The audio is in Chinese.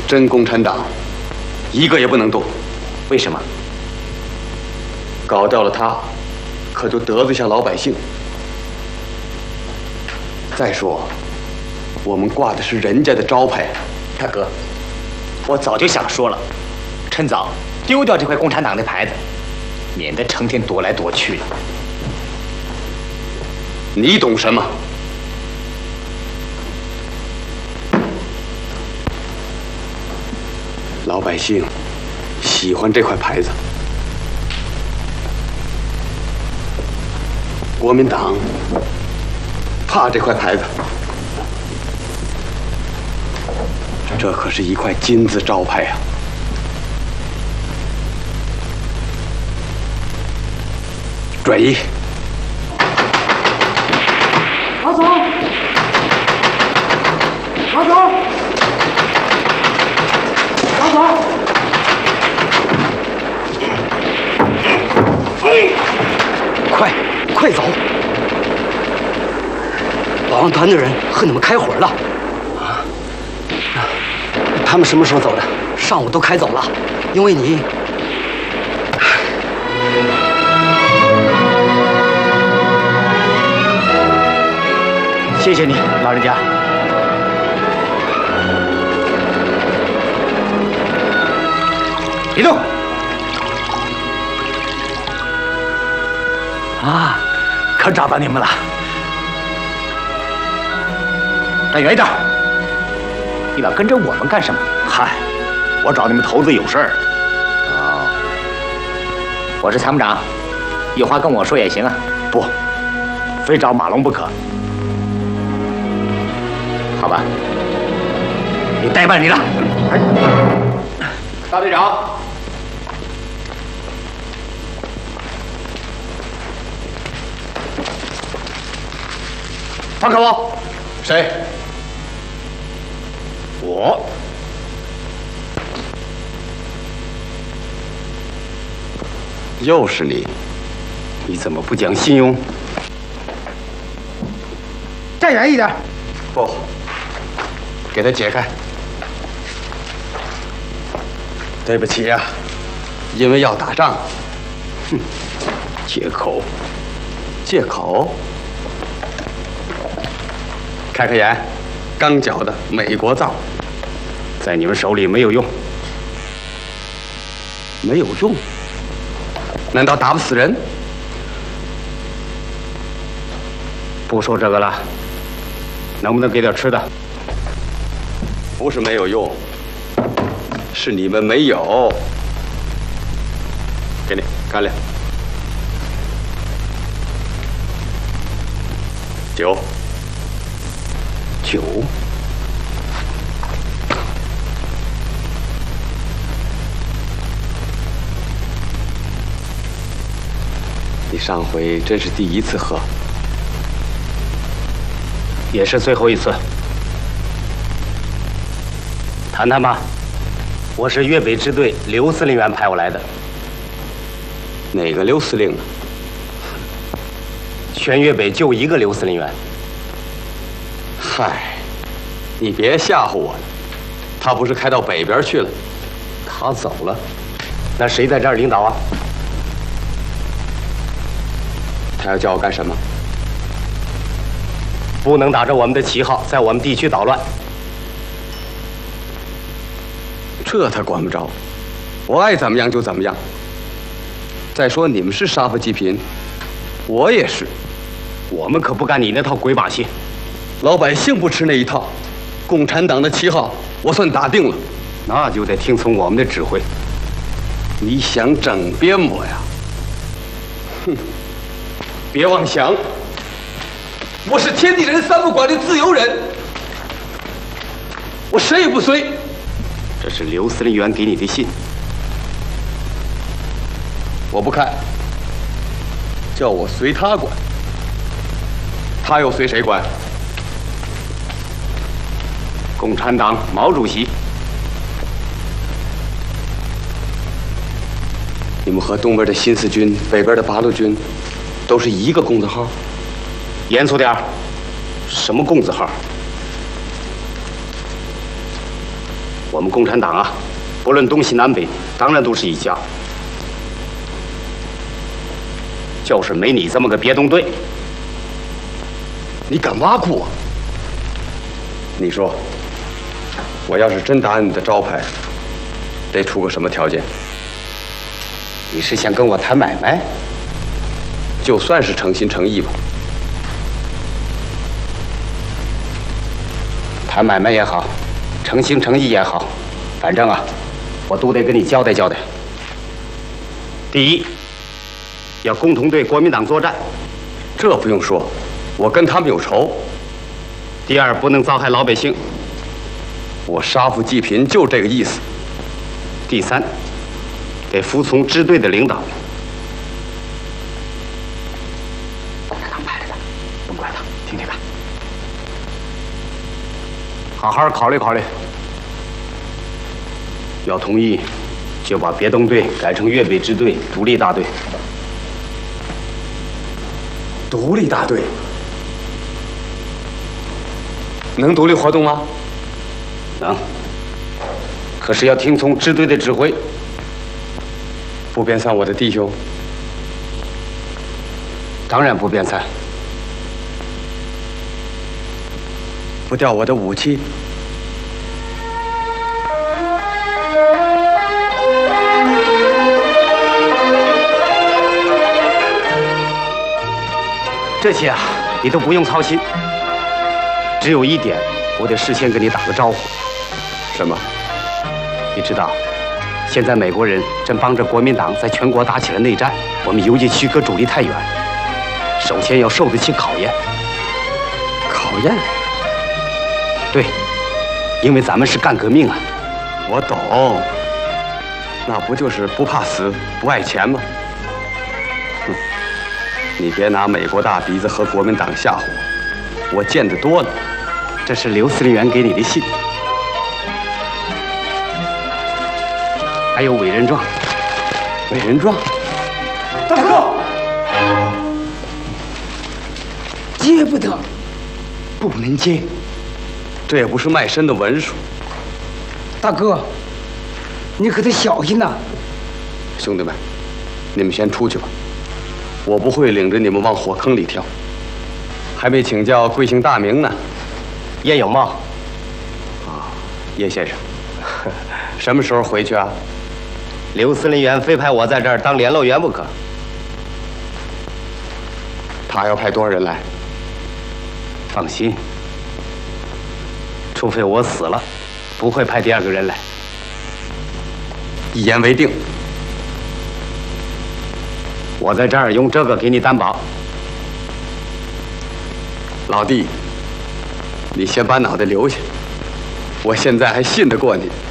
真共产党，一个也不能动。 为什么？ 搞掉了他，可就得罪下老百姓。再说，我们挂的是人家的招牌。 大哥，我早就想说了，趁早丢掉这块共产党的牌子，免得成天躲来躲去的。 你懂什么？老百姓喜欢这块牌子，国民党怕这块牌子。这可是一块金字招牌啊！转移。 马总，马总，马总， 快走！保安团的人和你们开火了。他们什么时候走的？上午都开走了，因为你。谢谢你，老人家。别动！啊，可找到你们了。站远一点！你老跟着我们干什么？嗨，我找你们头子有事儿。哦，我是参谋长，有话跟我说也行啊。不，非找马龙不可。好吧，你代办你了。 大队长， 放开我！ 谁？ 我。 又是你？ 你怎么不讲信用？ 站远一点！ 不，给他解开。对不起呀，因为要打仗。 哼，借口。 借口？开开眼，刚缴的美国造， 在你们手里没有用。 没有用？难道打不死人？ 不说这个了，能不能给点吃的？ 不是没有用，是你们没有。给你干粮。酒。 酒。 你上回真是第一次喝， 也是最后一次。谈谈吧，我是粤北支队刘司令员派我来的。 哪个刘司令啊？ 全粤北就一个刘司令员。 嗨，你别吓唬我了，他不是开到北边去了？ 他走了，那谁在这儿领导啊？ 他要叫我干什么？ 不能打着我们的旗号在我们地区捣乱。 这他管不着，我爱怎么样就怎么样。再说你们是杀富济贫，我也是， 我们可不干你那套鬼把戏。 老百姓不吃那一套，共产党的旗号我算打定了。 那就得听从我们的指挥。 你想整编我呀？哼！别妄想，我是天地人三不管的自由人，我谁也不随。 这是刘司令员给你的信， 我不看，叫我随他管，他又随谁管？ 共产党毛主席。 你们和东边的新四军、北边的八路军都是一个工字号？ 严肃点儿，什么工字号？ 我们共产党啊，不论东西南北，当然都是一家。就是没你这么个别动队， 你敢挖苦我？你说，我要是真答应你的招牌，得出个什么条件？ 你是想跟我谈买卖？ 就算是诚心诚意吧。 谈买卖也好，诚心诚意也好，反正啊，我都得跟你交代交代。第一，要共同对国民党作战， 这不用说，我跟他们有仇。 第二，不能糟害老百姓， 我杀富济贫就这个意思。 第三，得服从支队的领导。共产党派来的，甭管他，听听看，好好考虑考虑。要同意，就把别动队改成粤北支队独立大队。 独立大队能独立活动吗？ 能，可是要听从支队的指挥， 不编散我的弟兄。 当然不变散。 不掉我的武器。 这些啊，你都不用操心。只有一点，我得事先跟你打个招呼。 什么？ 你知道，现在美国人正帮着国民党在全国打起了内战，我们游击区隔主力太远，首先要受得起考验。 考验？ 对，因为咱们是干革命啊。 我懂，那不就是不怕死，不爱钱吗？哼，你别拿美国大鼻子和国民党吓唬我，我见得多了。 这是刘司令员给你的信，还有委任状。 委任状？ 大哥，接不得， 不能接。 这也不是卖身的文书。 大哥，你可得小心呐！ 兄弟们，你们先出去吧，我不会领着你们往火坑里跳。还没请教贵姓大名呢。 叶有茂。 啊，叶先生，什么时候回去啊？ 刘司令员非派我在这儿当联络员不可。 他要派多少人来？ 放心，除非我死了，不会派第二个人来。 一言为定。 我在这儿用这个给你担保。 老弟，你先把脑袋留下，我现在还信得过你。